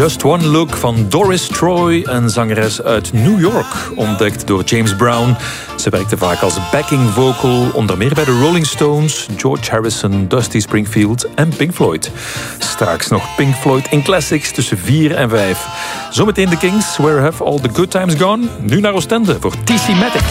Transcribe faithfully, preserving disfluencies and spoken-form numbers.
Just One Look van Doris Troy, een zangeres uit New York, ontdekt door James Brown. Ze werkte vaak als backing vocal, onder meer bij de Rolling Stones, George Harrison, Dusty Springfield en Pink Floyd. Straks nog Pink Floyd in Classics tussen vier en vijf. Zometeen de Kings, Where Have All the Good Times Gone? Nu naar Oostende voor T C Matic.